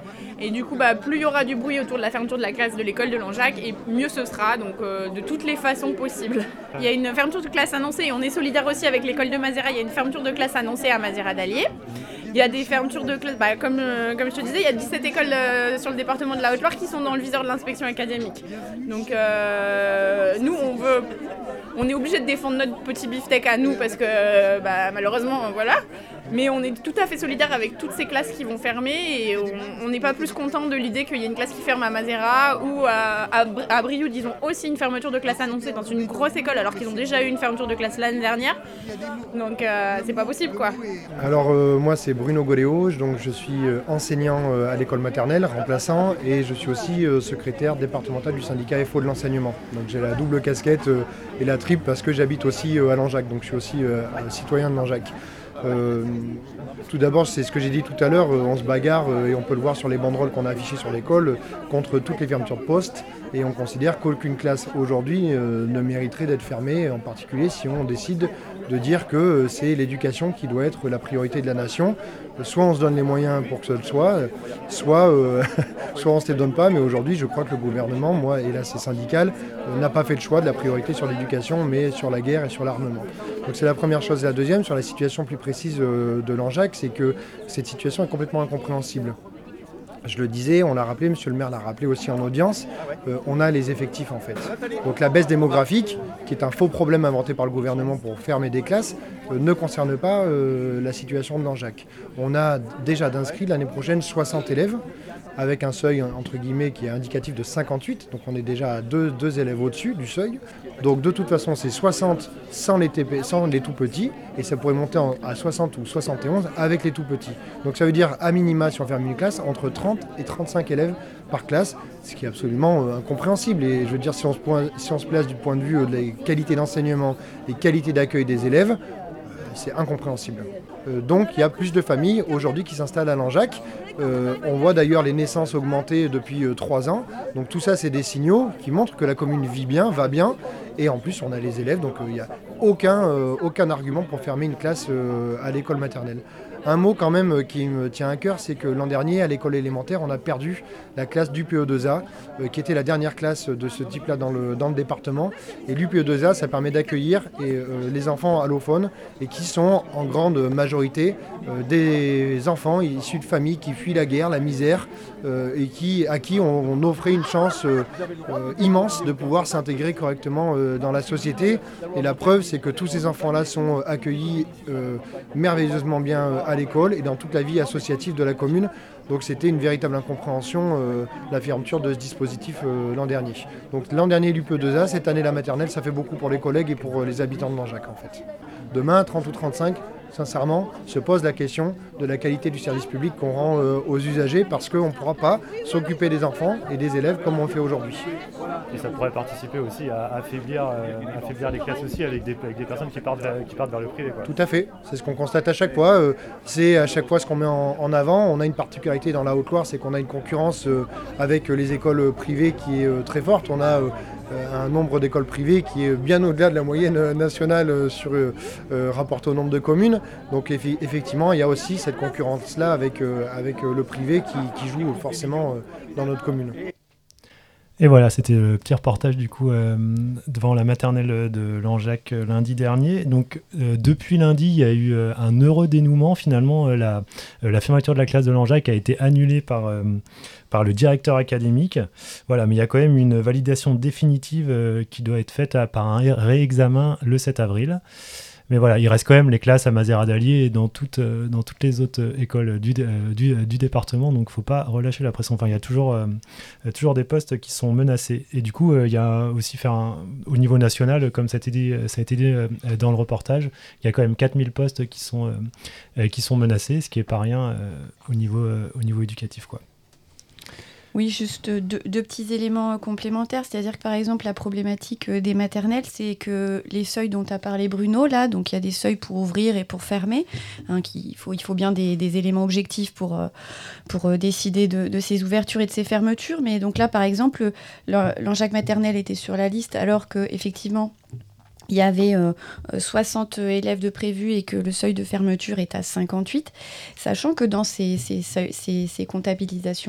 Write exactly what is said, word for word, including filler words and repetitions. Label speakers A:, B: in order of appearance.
A: Et du coup, bah, plus il y aura du bruit autour de la fermeture de la classe de l'école de Langeac, et mieux ce sera, donc euh, de toutes les façons possibles. Il y a une fermeture de classe annoncée, et on est solidaire aussi avec l'école de Mazera. Il y a une fermeture de classe annoncée à Mazera d'Allier. Il y a des fermetures de classes, bah, comme, euh, comme je te disais, il y a dix-sept écoles euh, sur le département de la Haute-Loire qui sont dans le viseur de l'inspection académique. Donc euh, nous, on veut... On est obligé de défendre notre petit beefsteak à nous parce que bah, malheureusement, voilà. Mais on est tout à fait solidaire avec toutes ces classes qui vont fermer et on n'est pas plus content de l'idée qu'il y ait une classe qui ferme à Mazera ou à, à, à Brioude. Ils ont aussi une fermeture de classe annoncée dans une grosse école alors qu'ils ont déjà eu une fermeture de classe l'année dernière. Donc euh, c'est pas possible quoi.
B: Alors euh, moi c'est Bruno Goléo, donc je suis euh, enseignant euh, à l'école maternelle, remplaçant, et je suis aussi euh, secrétaire départemental du syndicat F O de l'enseignement. Donc j'ai la double casquette euh, et la triple parce que j'habite aussi euh, à Langeac, donc je suis aussi euh, citoyen de Langeac. Euh, tout d'abord, c'est ce que j'ai dit tout à l'heure, euh, on se bagarre euh, et on peut le voir sur les banderoles qu'on a affichées sur l'école euh, contre toutes les fermetures de postes, et on considère qu'aucune classe aujourd'hui euh, ne mériterait d'être fermée, en particulier si on décide de dire que euh, c'est l'éducation qui doit être la priorité de la nation. Soit on se donne les moyens pour que ce soit, soit, euh, soit on ne se les donne pas, mais aujourd'hui je crois que le gouvernement, moi et là c'est syndical, euh, n'a pas fait le choix de la priorité sur l'éducation, mais sur la guerre et sur l'armement. Donc c'est la première chose. Et la deuxième, sur la situation plus précise euh, de Langeac, c'est que cette situation est complètement incompréhensible. Je le disais, on l'a rappelé, monsieur le maire l'a rappelé aussi en audience, euh, on a les effectifs en fait. Donc la baisse démographique, qui est un faux problème inventé par le gouvernement pour fermer des classes, euh, ne concerne pas euh, la situation de Langeac. On a déjà d'inscrits l'année prochaine soixante élèves, avec un seuil entre guillemets qui est indicatif de cinquante-huit, donc on est déjà à deux, deux élèves au-dessus du seuil. Donc de toute façon c'est soixante sans les, T P, sans les tout petits, et ça pourrait monter en, à soixante ou soixante et onze avec les tout petits. Donc ça veut dire à minima, si on ferme une classe, entre trente et trente-cinq élèves par classe, ce qui est absolument euh, incompréhensible. Et je veux dire, si on se, point, si on se place du point de vue euh, de la qualité d'enseignement et qualité d'accueil des élèves, c'est incompréhensible. Euh, donc il y a plus de familles aujourd'hui qui s'installent à Langeac. Euh, on voit d'ailleurs les naissances augmenter depuis euh, trois ans. Donc tout ça, c'est des signaux qui montrent que la commune vit bien, va bien. Et en plus, on a les élèves, donc il euh, n'y a aucun, euh, aucun argument pour fermer une classe euh, à l'école maternelle. Un mot quand même qui me tient à cœur, c'est que l'an dernier, à l'école élémentaire, on a perdu la classe d'U P E deux A, euh, qui était la dernière classe de ce type-là dans le, dans le département. Et l'U P E deux A, ça permet d'accueillir et, euh, les enfants allophones, et qui sont en grande majorité euh, des enfants issus de familles qui fuient la guerre, la misère, euh, et qui, à qui on, on offrait une chance euh, euh, immense de pouvoir s'intégrer correctement euh, dans la société. Et la preuve, c'est que tous ces enfants-là sont accueillis euh, merveilleusement bien euh, à l'école et dans toute la vie associative de la commune. Donc c'était une véritable incompréhension, euh, la fermeture de ce dispositif euh, l'an dernier. Donc l'an dernier l'U P E deux A, cette année la maternelle, ça fait beaucoup pour les collègues et pour euh, les habitants de Langeac en fait. Demain, trente ou trente-cinq, sincèrement, se pose la question de la qualité du service public qu'on rend euh, aux usagers, parce qu'on ne pourra pas s'occuper des enfants et des élèves comme on le fait aujourd'hui.
C: Et ça pourrait participer aussi à affaiblir, euh, affaiblir les classes aussi avec des, avec des personnes qui partent vers, qui partent vers le privé, quoi.
B: Tout à fait, c'est ce qu'on constate à chaque fois. Euh, c'est à chaque fois ce qu'on met en, en avant. On a une particularité dans la Haute-Loire, c'est qu'on a une concurrence euh, avec les écoles privées qui est euh, très forte. On a euh, un nombre d'écoles privées qui est bien au-delà de la moyenne nationale sur, euh, rapporté au nombre de communes. Donc eff- effectivement, il y a aussi cette concurrence-là avec, euh, avec le privé qui, qui joue forcément euh, dans notre commune.
D: Et voilà, c'était le petit reportage du coup euh, devant la maternelle de Langeac euh, lundi dernier. Donc euh, depuis lundi, il y a eu euh, un heureux dénouement. Finalement, euh, la, euh, la fermeture de la classe de Langeac a été annulée par, euh, par le directeur académique. Voilà, mais il y a quand même une validation définitive euh, qui doit être faite à, par un réexamen le sept avril. Mais voilà, il reste quand même les classes à Mazera d'Allier et dans toutes, euh, dans toutes les autres écoles du, euh, du, du département, donc il ne faut pas relâcher la pression. Enfin, il y a toujours, euh, toujours des postes qui sont menacés. Et du coup, euh, il y a aussi faire un, au niveau national, comme ça a été dit, ça a été dit euh, dans le reportage, il y a quand même quatre mille postes qui sont, euh, qui sont menacés, ce qui n'est pas rien euh, au, niveau, euh, au niveau éducatif, quoi.
E: Oui, juste deux, deux petits éléments complémentaires. C'est-à-dire que, par exemple, la problématique des maternelles, c'est que les seuils dont a parlé Bruno, là, donc il y a des seuils pour ouvrir et pour fermer. Hein, qu'il faut, il faut bien des, des éléments objectifs pour, pour décider de, de ces ouvertures et de ces fermetures. Mais donc là, par exemple, Langeac maternelle était sur la liste, alors qu'effectivement, il y avait euh, soixante élèves de prévus et que le seuil de fermeture est à cinquante-huit, sachant que dans ces, ces, ces, ces comptabilisations